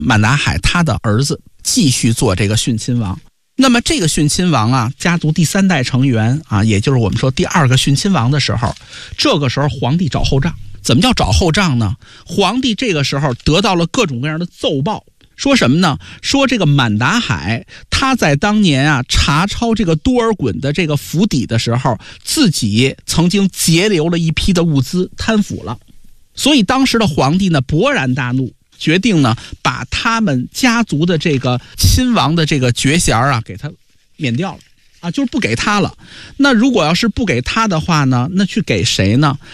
满达海他的儿子继续做这个逊亲王。那么这个逊亲王啊，家族第3代成员啊，也就是我们说第2个逊亲王的时候，这个时候皇帝找后账。怎么叫找后账呢？皇帝这个时候得到了各种各样的奏报，说什么呢？说这个满达海他在当年啊查抄这个多尔衮的这个府邸的时候，自己曾经截留了一批的物资，贪腐了。所以当时的皇帝呢勃然大怒，决定呢把他们家族的这个亲王的这个爵衔啊给他免掉了啊，就是不给他了。那如果要是不给他的话呢，那去给谁呢？